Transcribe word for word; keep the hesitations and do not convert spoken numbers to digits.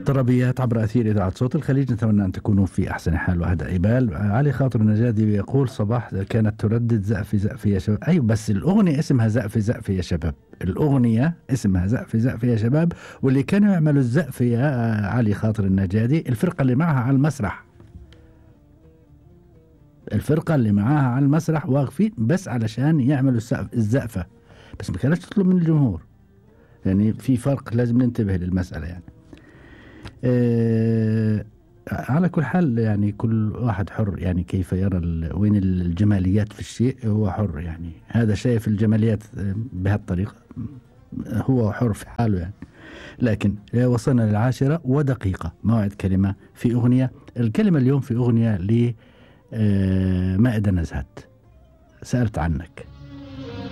الطربيات عبر أثير إذاعة صوت الخليج. نتمنى أن تكونوا في أحسن حال وأهدى بال. علي خاطر النجادي يقول صباح كانت تردد زقفي زقفي يا شباب. أيوة بس الأغنية اسمها زقفي زقفي يا شباب، الأغنية اسمها زقفي زقفي يا شباب، واللي كانوا يعملوا الزقف يا علي خاطر النجادي الفرقة اللي معها على المسرح، الفرقة اللي معاها على المسرح واقفين بس علشان يعملوا الزقفة، بس ما كانتش تطلب من الجمهور. يعني في فرق، لازم ننتبه للمسألة يعني. آه على كل حال يعني كل واحد حر يعني كيف يرى وين الجماليات في الشيء، هو حر يعني. هذا شايف الجماليات بهالطريقة هو حر في حاله يعني. لكن وصلنا للعاشرة ودقيقة، موعد كلمة في أغنية. الكلمة اليوم في أغنية ل مائدة نزهت، سألت عنك.